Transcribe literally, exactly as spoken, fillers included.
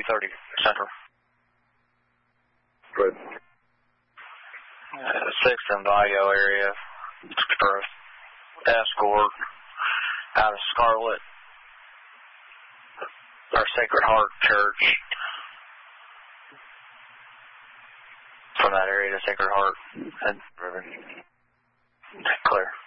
thirty Central. Good. Uh, six in Vallejo area for escort out of Scarlet, our Sacred Heart Church. From that area to Sacred Heart and River. Clear.